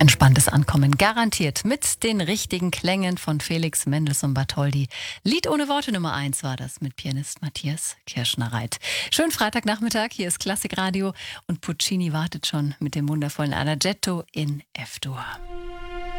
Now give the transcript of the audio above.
entspanntes Ankommen garantiert mit den richtigen Klängen von Felix Mendelssohn Bartholdy. Lied ohne Worte Nummer 1 war das mit Pianist Matthias Kirschner-Reit. Schönen Freitagnachmittag, hier ist Klassikradio und Puccini wartet schon mit dem wundervollen Adagetto in F-Dur.